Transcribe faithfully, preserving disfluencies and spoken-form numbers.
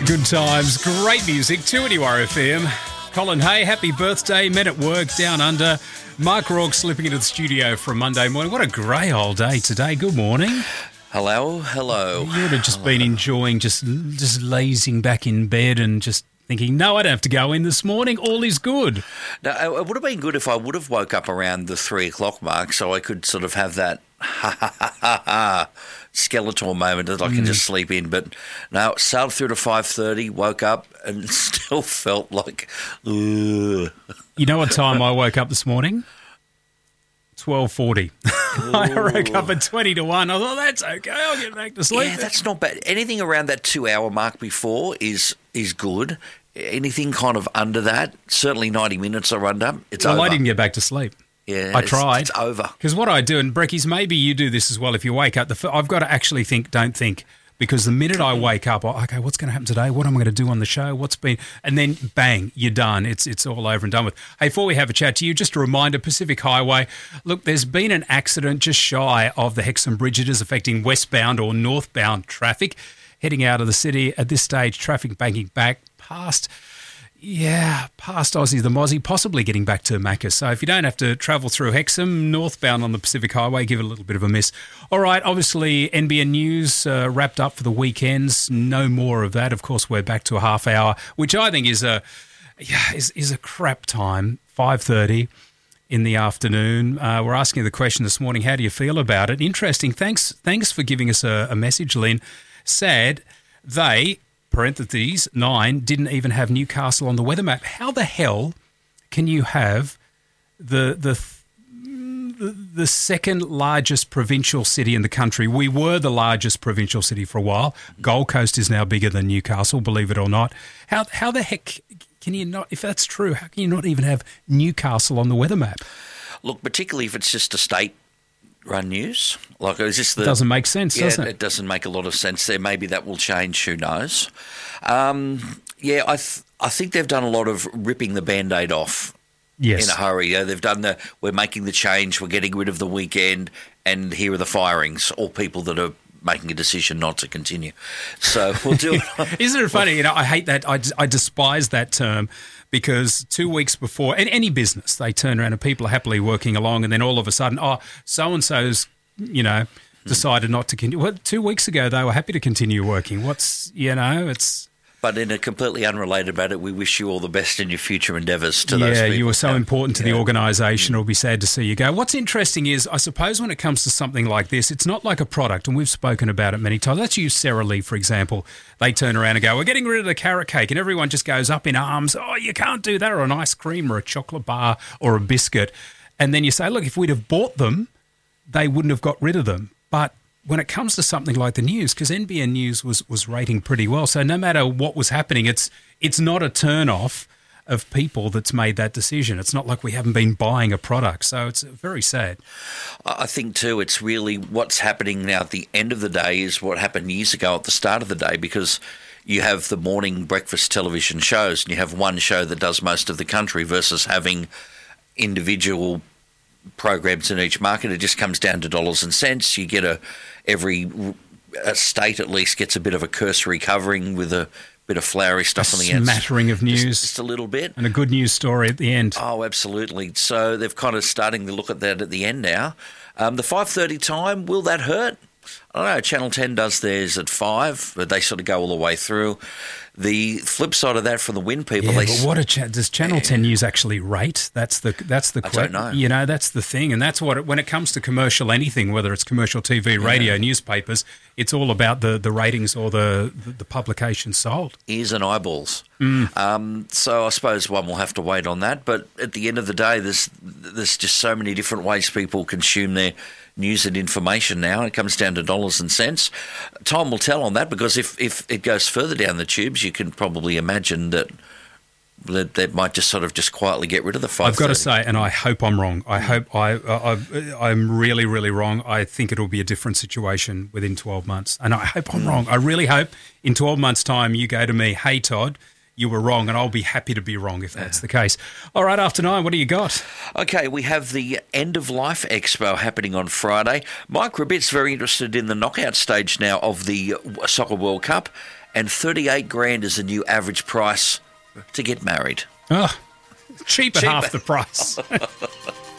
Good times, great music, two N R F M. Colin Hay, happy birthday, men at work, down under. Mark Rourke slipping into the studio for a Monday morning. What a grey old day today. Good morning. Hello, hello. You would have just hello. been enjoying, just just lazing back in bed and just thinking, no, I don't have to go in this morning. All is good. Now, it would have been good if I would have woke up around the three o'clock mark so I could sort of have that ha ha ha ha ha Skeletor moment that I can mm. just sleep in. But no, sailed through to five thirty, woke up and still felt like, ugh. You know what time I woke up this morning? twelve forty. I woke up at twenty to one. I thought, that's okay, I'll get back to sleep. Yeah, that's not bad. Anything around that two-hour mark before is is good. Anything kind of under that, certainly ninety minutes or under, it's well, over. I didn't get back to sleep. Yeah, I it's, tried. It's over. Because what I do, and Breckies, maybe you do this as well if you wake up. The f- I've got to actually think, don't think. Because the minute I wake up, I, okay, what's going to happen today? What am I going to do on the show? What's been... And then, bang, you're done. It's it's all over and done with. Hey, before we have a chat to you, just a reminder, Pacific Highway. Look, there's been an accident just shy of the Hexham Bridge. It is affecting westbound or northbound traffic. Heading out of the city at this stage, traffic banking back past... Yeah, past Aussie, the Mozzie, possibly getting back to Macca. So if you don't have to travel through Hexham, northbound on the Pacific Highway, give it a little bit of a miss. All right, obviously N B N News uh, wrapped up for the weekends. No more of that. Of course, we're back to a half hour, which I think is a yeah is is a crap time. five thirty in the afternoon. Uh, we're asking the question this morning. How do you feel about it? Interesting. Thanks. Thanks for giving us a, a message, Lynn. Sad they. Parentheses, nine, didn't even have Newcastle on the weather map. How the hell can you have the the the, the second largest provincial city in the country? We were the largest provincial city for a while. Gold Coast is now bigger than Newcastle, believe it or not. How how the heck can you not, if that's true, how can you not even have Newcastle on the weather map? Look, particularly if it's just a state run news. Like, is this the, it doesn't make sense, yeah, does it? It doesn't make a lot of sense there. Maybe that will change, who knows. Um, yeah, I th- I think they've done a lot of ripping the Band-Aid off yes. in a hurry. Yeah, they've done the, we're making the change, we're getting rid of the weekend, and here are the firings, all people that are making a decision not to continue. So we'll do it. Isn't it funny? You know, I hate that. I, I despise that term because two weeks before, in any business, they turn around and people are happily working along, and then all of a sudden, oh, so-and-so's, you know, decided not to continue. Well, two weeks ago, they were happy to continue working. What's, you know, it's... But in a completely unrelated matter, we wish you all the best in your future endeavours to those yeah, people. Yeah, you were so yeah. important to yeah. the organisation. It'll be sad to see you go. What's interesting is, I suppose when it comes to something like this, it's not like a product, and we've spoken about it many times. Let's use Sara Lee, for example. They turn around and go, we're getting rid of the carrot cake, and everyone just goes up in arms. Oh, you can't do that, or an ice cream or a chocolate bar or a biscuit. And then you say, look, if we'd have bought them, they wouldn't have got rid of them. But when it comes to something like the news, because N B N News was was rating pretty well, so no matter what was happening, it's it's not a turn-off of people that's made that decision. It's not like we haven't been buying a product, so it's very sad. I think too, it's really what's happening now at the end of the day is what happened years ago at the start of the day, because you have the morning breakfast television shows and you have one show that does most of the country versus having individual programs in each market. It just comes down to dollars and cents. You get a every a state at least gets a bit of a cursory covering with a bit of flowery stuff a on the end. Smattering of news. Just, just a little bit. And a good news story at the end. Oh, absolutely. So they've kind of starting to look at that at the end now. Um, the five thirty time, will that hurt? I don't know. Channel ten does theirs at five, but they sort of go all the way through. The flip side of that for the Win people, yeah, they but what a cha- does Channel ten News actually rate? That's the that's the I que- don't know. You know, that's the thing, and that's what it, when it comes to commercial anything, whether it's commercial T V, radio, yeah. newspapers, it's all about the, the ratings or the, the the publication sold. Ears and eyeballs. Mm. Um, so I suppose one will have to wait on that. But at the end of the day, there's there's just so many different ways people consume their news and information now. It comes down to dollars and cents. Time will tell on that, because if, if it goes further down the tubes, you can probably imagine that that, that might just sort of just quietly get rid of the five thirty. I've got to say, and I hope I'm wrong. I hope I, I, I'm really, really wrong. I think it'll be a different situation within twelve months. And I hope I'm mm. wrong. I really hope in twelve months' time you go to me, hey, Todd, you were wrong, and I'll be happy to be wrong if that's the case. All right, after nine, what do you got? Okay, we have the End of Life Expo happening on Friday. Mike Rabbit's very interested in the knockout stage now of the Soccer World Cup, and thirty-eight grand is the new average price to get married. Oh, cheap at Cheap. half the price.